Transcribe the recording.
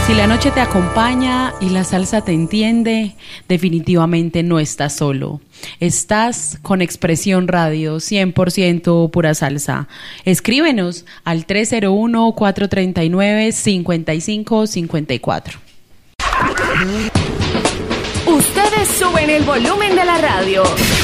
Si la noche te acompaña y la salsa te entiende, definitivamente no estás solo. Estás con Expresión Radio, 100% pura salsa. Escríbenos al 301-439-5554. Ustedes suben el volumen de la radio.